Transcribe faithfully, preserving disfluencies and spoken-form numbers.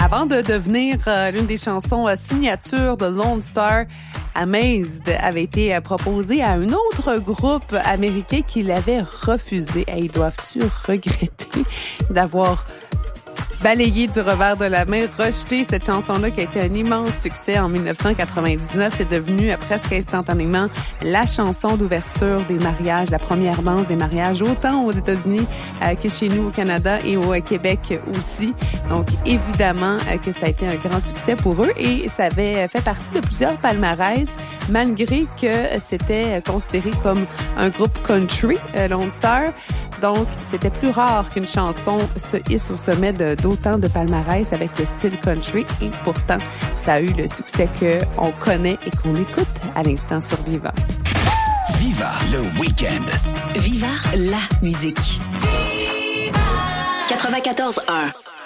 avant de devenir euh, l'une des chansons euh, signature de Lone Star, Amazed avait été euh, proposée à un autre groupe américain qui l'avait refusé. Et ils doivent-tu regretter d'avoir balayé du revers de la main, rejeté cette chanson-là qui a été un immense succès en dix-neuf cent quatre-vingt-dix-neuf. C'est devenu euh, presque instantanément la chanson d'ouverture des mariages, la première danse des mariages, autant aux États-Unis euh, que chez nous au Canada et au euh, Québec aussi. Donc, évidemment euh, que ça a été un grand succès pour eux et ça avait fait partie de plusieurs palmarès, malgré que c'était considéré comme un groupe country, euh, Lone Star. Donc, c'était plus rare qu'une chanson se hisse au sommet de, d'autant de palmarès avec le style country. Et pourtant, ça a eu le succès qu'on connaît et qu'on écoute à l'instant sur Viva. Viva le week-end. Viva la musique. Viva quatre-vingt-quatorze un.